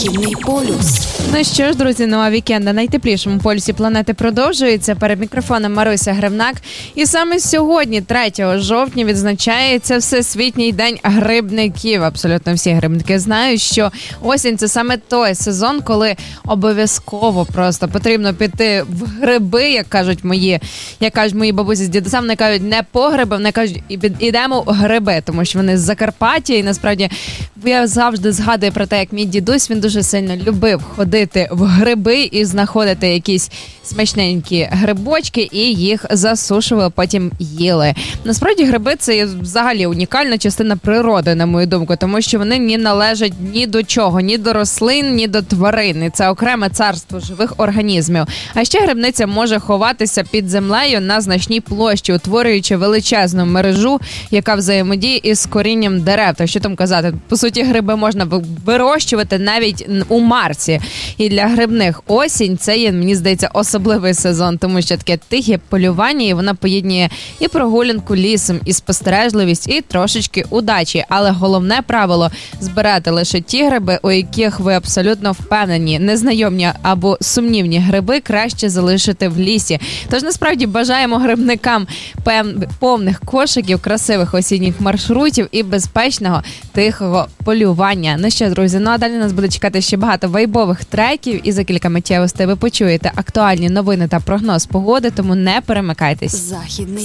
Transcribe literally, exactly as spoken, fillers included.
Західний полюс. Ну що ж, друзі, нова вікенда на найтеплішому полюсі планети продовжується. Перед мікрофоном Маруся Гривнак. І саме сьогодні, третього жовтня, відзначається Всесвітній день грибників. Абсолютно всі грибники знають, що осінь – це саме той сезон, коли обов'язково просто потрібно піти в гриби, як кажуть мої, як кажуть мої бабусі з дідусем, вони кажуть не по гриби, вони кажуть ідемо в гриби, тому що вони з Закарпаття, і насправді я завжди згадую про те, як мій дідусь, він дуже сильно любив ходити в гриби і знаходити якісь смачненькі грибочки і їх засушували, потім їли. Насправді гриби – це взагалі унікальна частина природи, на мою думку, тому що вони не належать ні до чого, ні до рослин, ні до тварин. І це окреме царство живих організмів. А ще грибниця може ховатися під землею на значній площі, утворюючи величезну мережу, яка взаємодіє із корінням дерев. Та що там казати? По суті, гриби можна вирощувати навіть у Марсі. І для грибних осінь – це є, мені здається, особливий сезон, тому що таке тихе полювання, і вона поєднує і прогулянку лісом, і спостережливість, і трошечки удачі. Але головне правило – збирати лише ті гриби, у яких ви абсолютно впевнені. Незнайомі або сумнівні гриби краще залишити в лісі. Тож, насправді, бажаємо грибникам повних кошиків, красивих осінніх маршрутів і безпечного тихого полювання. Ну що, друзі, ну а далі нас буде чекати ще багато вайбових треків, і за кілька миттєвостей ви почуєте актуальні новини та прогноз погоди, тому не перемикайтесь. Західний